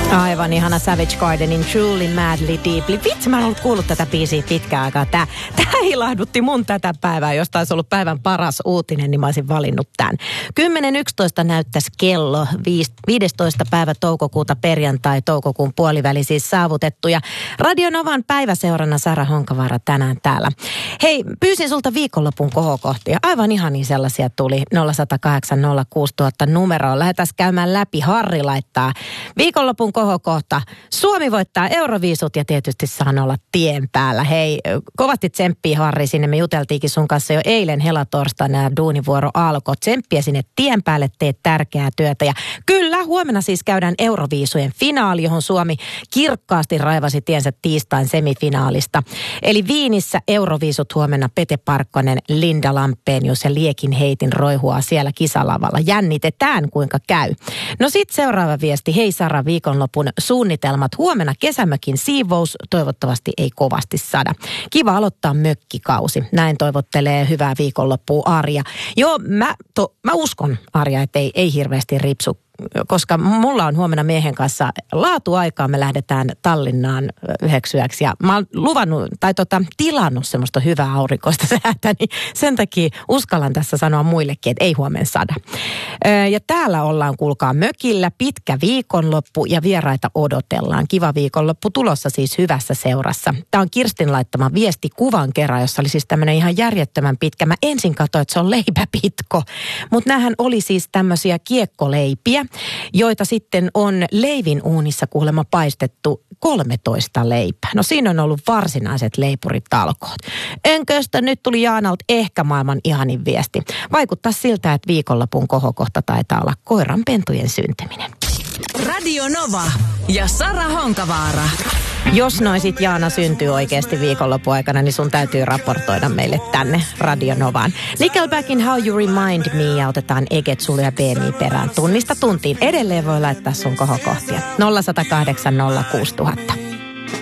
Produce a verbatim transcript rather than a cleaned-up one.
Aivan ihana Savage Gardenin Truly Madly Deeply. Vitsi, mä en ollut kuullut tätä biisiä pitkään aikaa. Tää, tää ilahdutti mun tätä päivää. Jos taisi ollut päivän paras uutinen, niin mä olisin valinnut tämän. kymmenen yksitoista näyttäisi kello. viidestoista päivä toukokuuta perjantai, toukokuun puoliväli siis saavutettu. Ja Radio Novan päiväseurana Sara Honkavaara tänään täällä. Hei, pyysin sulta viikonlopun kohokohtia. Aivan ihania sellaisia tuli nolla yksi nolla kahdeksan nolla kuusi nolla nolla nolla numeroon. Lähdetään käymään läpi. Harri laittaa viikonlopun kohokohta. Suomi voittaa Euroviisut ja tietysti saan olla tien päällä. Hei, kovasti tsemppiä Harri sinne. Me juteltiinkin sun kanssa jo eilen helatorstaina ja duunivuoro alkoi. Tsemppiä sinne tien päälle, teet tärkeää työtä. Ja kyllä, huomenna siis käydään Euroviisujen finaali, johon Suomi kirkkaasti raivasi tiensä tiistain semifinaalista. Eli Viinissä Euroviisut huomenna Pete Parkkonen, Linda Lampenius ja Liekin Heitin roihua siellä kisalavalla. Jännitetään kuinka käy. No sit seuraava viesti. Hei Sara, viikonlopun suunnitelmat. Huomenna kesämökin siivous, toivottavasti ei kovasti sada. Kiva aloittaa mökkikausi. Näin toivottelee hyvää viikonloppua Arja. Joo, mä, to, mä uskon Arja, että ei, ei hirveästi ripsu, koska mulla on huomenna miehen kanssa laatuaikaa. Me lähdetään Tallinnaan yhdeksi yöksi ja mä oon luvannut tai tota, tilannut semmoista hyvää aurinkoista säätä, niin sen takia uskallan tässä sanoa muillekin, että ei huomenna sada. Ja täällä ollaan, kuulkaa, mökillä, pitkä viikonloppu ja vieraita odotellaan. Kiva viikonloppu tulossa siis hyvässä seurassa. Tämä on Kirstin laittama viesti kuvan kerran, jossa oli siis tämmöinen ihan järjettömän pitkä. Mä ensin katsoin, että se on leipäpitko, mutta näähän oli siis tämmöisiä kiekkoleipiä, joita sitten on leivin uunissa kuulemma paistettu kolmetoista leipää. No siinä on ollut varsinaiset leipuritalkoot. Enköstä nyt tuli Jaanalta ehkä maailman ihanin viesti. Vaikuttaa siltä, että viikonlopun kohokohta taitaa olla koiranpentujen syntyminen. Radio Nova ja Sara Honkavaara. Jos noin sit Jaana syntyy oikeasti viikonlopun aikana, niin sun täytyy raportoida meille tänne Radio Novaan. Nickelbackin How You Remind Me ja otetaan Eget Sulu ja B M I perään tunnista tuntiin. Edelleen voi laittaa sun kohokohtia. nolla yksi nolla kahdeksan nolla kuusi nolla nolla nolla.